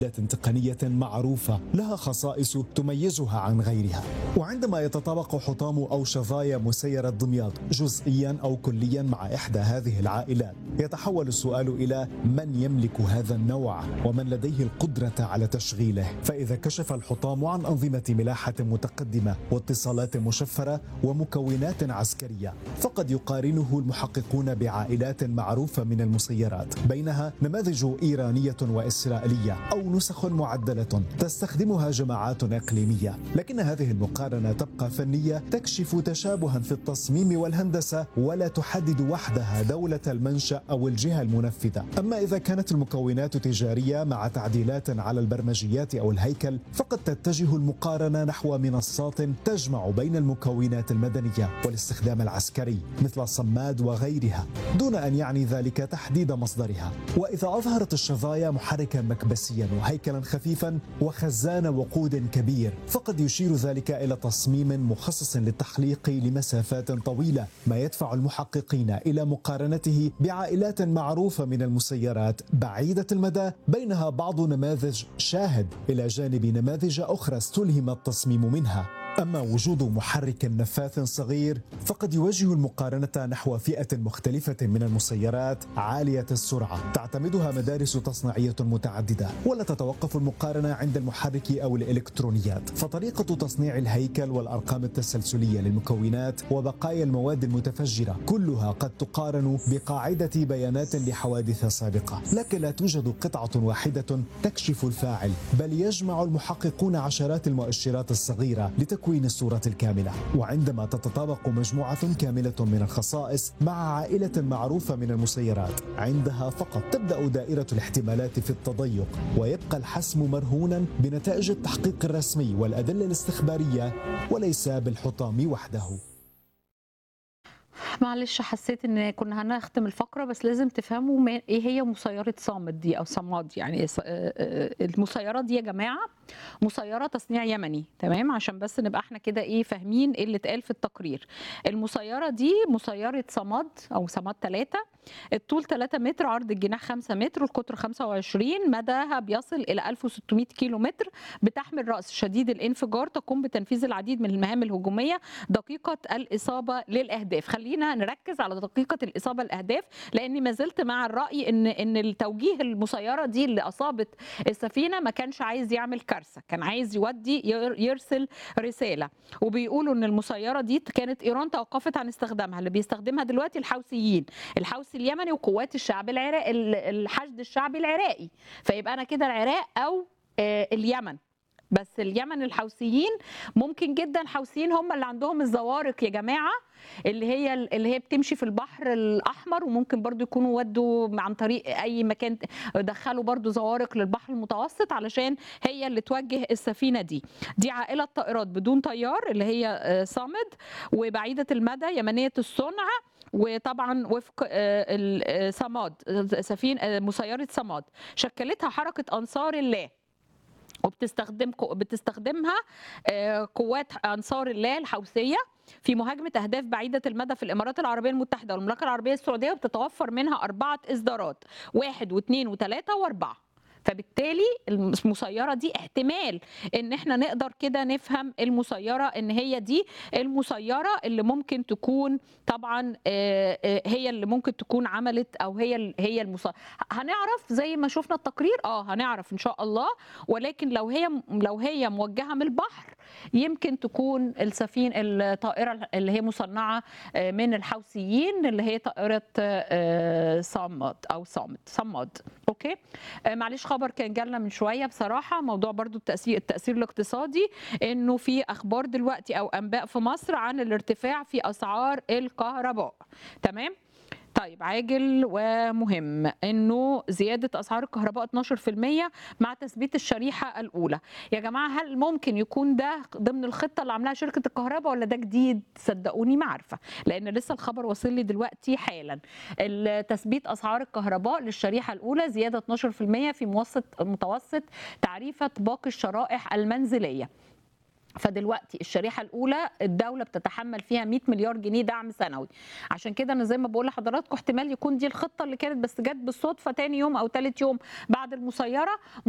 تقنية معروفة لها خصائص تميزها عن غيرها. وعندما يتطابق حطام أو شظايا مسيرة دمياط جزئيا أو كليا مع إحدى هذه العائلات، يتحول السؤال إلى من يملك هذا النوع ومن لديه القدرة على تشغيله. فإذا كشف الحطام عن أنظمة ملاحة متقدمة واتصالات مشفرة ومكونات عسكرية، فقد يقارنه المحققون بعائلات معروفة من المسيرات، بينها نماذج إيرانية وإسرائيلية أو نسخ معدلة تستخدمها جماعات إقليمية. لكن هذه المقارنة تبقى فنية، تكشف تشابها في التصميم والهندسة، ولا تحدد وحدها دولة المنشأ أو الجهة المنفذة. أما إذا كانت المكونات تجارية مع تعديلات على البرمجيات أو الهيكل، فقد تتجه المقارنة نحو منصات تجمع بين المكونات المدنية والاستخدام العسكري مثل صماد وغيرها، دون أن يعني ذلك تحديد مصدرها. وإذا أظهرت الشظايا محركا مكبسيا وهيكلا خفيفا وخزان وقود كبير، فقد يشير ذلك إلى تصميم مخصص للتحليق لمسافات طويلة، ما يدفع المحققين إلى مقارنته بعائلات معروفة من المسيرات بعيدة المدى، بينها بعض نماذج شاهد إلى جانب نماذج أخرى استلهم التصميم منها. أما وجود محرك نفاث صغير فقد يوجه المقارنة نحو فئة مختلفة من المسيرات عالية السرعة تعتمدها مدارس تصنيعية متعددة، ولا تتوقف المقارنة عند المحرك أو الإلكترونيات، فطريقة تصنيع الهيكل والأرقام التسلسلية للمكونات وبقايا المواد المتفجرة كلها قد تقارن بقاعدة بيانات لحوادث سابقة. لكن لا توجد قطعة واحدة تكشف الفاعل، بل يجمع المحققون عشرات المؤشرات الصغيرة لتكوين الصورة الكاملة. وعندما تتطابق مجموعة كاملة من الخصائص مع عائلة معروفة من المسيرات، عندها فقط تبدأ دائرة الاحتمالات في التضيق، ويبقى الحسم مرهونا بنتائج التحقيق الرسمي والأدلة الاستخبارية وليس بالحطام وحده. معلش حسيت ان كنا هنختم الفقره، بس لازم تفهموا ايه هي مسيره صامد دي او صماد. يعني المسيره دي يا جماعه مسيره تصنيع يمني، تمام؟ عشان بس نبقى احنا كده ايه فاهمين ايه اللي اتقال في التقرير. المسيره دي مسيره صماد او صماد 3، الطول 3 متر، عرض الجناح 5 متر، القطر 25، مداها بيصل الى 1600 كيلو متر، بتحمل راس شديد الانفجار، تقوم بتنفيذ العديد من المهام الهجوميه دقيقه الاصابه للاهداف. خلينا نركز على دقيقه الاصابه للاهداف، لاني ما زلت مع الراي ان التوجيه المسيره دي اللي اصابت السفينه ما كانش عايز يعمل كارثه، كان عايز يرسل رساله. وبيقولوا ان المسيره دي كانت ايران توقفت عن استخدامها، اللي بيستخدمها دلوقتي الحوثيين، الحوثي اليمني وقوات الشعب العراقي، الحشد الشعبي العراقي. فيبقى انا كده العراق او اليمن، بس اليمن الحوثيين ممكن جدا الحوثيين هم اللي عندهم الزوارق يا جماعه، اللي هي بتمشي في البحر الاحمر، وممكن برضو يكونوا ودوا عن طريق اي مكان دخلوا برضو زوارق للبحر المتوسط علشان هي اللي توجه السفينه دي. دي عائله طائرات بدون طيار اللي هي صامد، وبعيده المدى، يمنيه الصنع، وطبعا وفق صماد، سفينه مسيره صماد شكلتها حركه انصار الله، بتستخدمها قوات انصار الله الحوثيه في مهاجمه اهداف بعيده المدى في الامارات العربيه المتحده والمملكه العربيه السعوديه، وبتتوفر منها 4 اصدارات، 1 و2 و3 و4. فبالتالي المسيره دي احتمال ان احنا نقدر كده نفهم المسيره ان هي دي المسيره اللي ممكن تكون طبعا هي اللي ممكن تكون عملت، او هي هنعرف زي ما شفنا التقرير، هنعرف ان شاء الله. ولكن لو هي موجهه من البحر، يمكن تكون الطائره اللي هي مصنعه من الحوثيين، اللي هي طائره صماد. اوكي، معلش خبر كان جالنا من شويه بصراحه، موضوع برضو التاثير الاقتصادي، انه في اخبار دلوقتي او انباء في مصر عن الارتفاع في اسعار الكهرباء. تمام؟ طيب، عاجل ومهم انه زياده اسعار الكهرباء 12% مع تثبيت الشريحه الاولى. يا جماعه، هل ممكن يكون ده ضمن الخطه اللي عاملاها شركه الكهرباء، ولا ده جديد؟ صدقوني ما عارفه، لان لسه الخبر واصل لي دلوقتي حالا. تثبيت اسعار الكهرباء للشريحه الاولى زياده 12% في متوسط تعريفه باقي الشرائح المنزليه. فدلوقتي الشريحه الاولى الدوله بتتحمل فيها 100 مليار جنيه دعم سنوي. عشان كده انا زي ما بقول لحضراتكم احتمال يكون دي الخطه اللي كانت بس جت بالصدفه تاني يوم او ثالث يوم بعد المسيره.